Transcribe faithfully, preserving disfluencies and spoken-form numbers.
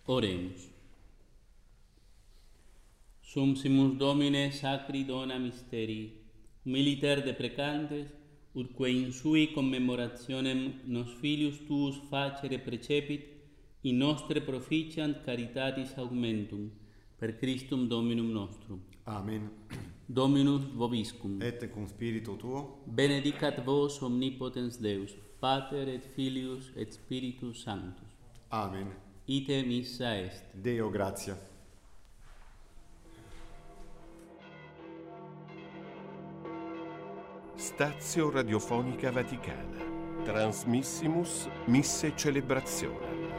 Oremus. Sumsimus Domine sacri dona mysteri, militer deprecantes, urque in sui commemorationem nos filius tuus facere precepit, in nostre proficiant caritatis augmentum, per Christum Dominum nostrum. Amen. Dominus vobiscum. Et cum spiritu tuo. Benedicat vos omnipotens Deus, Pater et Filius et Spiritus Sanctus. Amen. Ite missa est. Deo gratia. Stazio Radiofonica Vaticana. Transmissimus Misse Celebrationem.